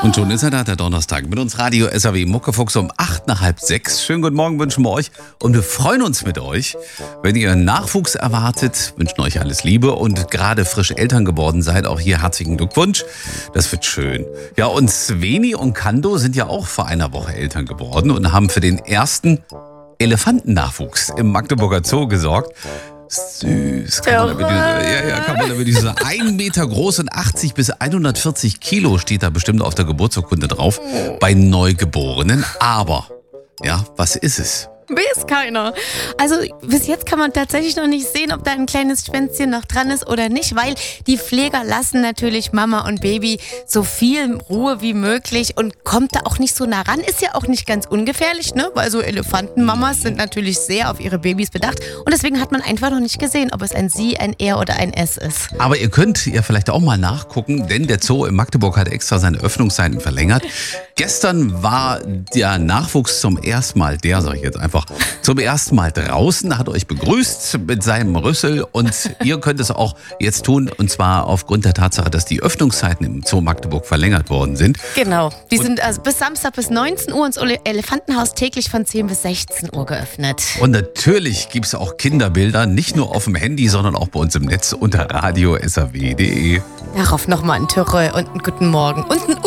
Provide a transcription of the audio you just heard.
Und schon ist er da, der Donnerstag, mit uns Radio SAW Muckefuchs um 8 nach halb 6. Schönen guten Morgen wünschen wir euch und wir freuen uns mit euch. Wenn ihr Nachwuchs erwartet, wünschen euch alles Liebe und gerade frisch Eltern geworden seid, auch hier herzlichen Glückwunsch. Das wird schön. Ja, und Sveni und Kando sind ja auch vor einer Woche Eltern geworden und haben für den ersten Elefantennachwuchs im Magdeburger Zoo gesorgt. Süß. Kann man über diese 1 Meter groß und 80 bis 140 Kilo steht da bestimmt auf der Geburtsurkunde drauf bei Neugeborenen. Aber, ja, was ist es? Weiß keiner. Also bis jetzt kann man tatsächlich noch nicht sehen, ob da ein kleines Schwänzchen noch dran ist oder nicht, weil die Pfleger lassen natürlich Mama und Baby so viel Ruhe wie möglich und kommt da auch nicht so nah ran. Ist ja auch nicht ganz ungefährlich, ne? Weil so Elefantenmamas sind natürlich sehr auf ihre Babys bedacht und deswegen hat man einfach noch nicht gesehen, ob es ein Sie, ein Er oder ein Es ist. Aber ihr könnt ja vielleicht auch mal nachgucken, denn der Zoo in Magdeburg hat extra seine Öffnungszeiten verlängert. Gestern war der Nachwuchs zum ersten Mal, zum ersten Mal draußen, hat euch begrüßt mit seinem Rüssel und ihr könnt es auch jetzt tun und zwar aufgrund der Tatsache, dass die Öffnungszeiten im Zoo Magdeburg verlängert worden sind. Genau, die sind also bis Samstag bis 19 Uhr ins Elefantenhaus täglich von 10 bis 16 Uhr geöffnet. Und natürlich gibt es auch Kinderbilder, nicht nur auf dem Handy, sondern auch bei uns im Netz unter radio-saw.de. Darauf nochmal ein Törö und einen guten Morgen und ein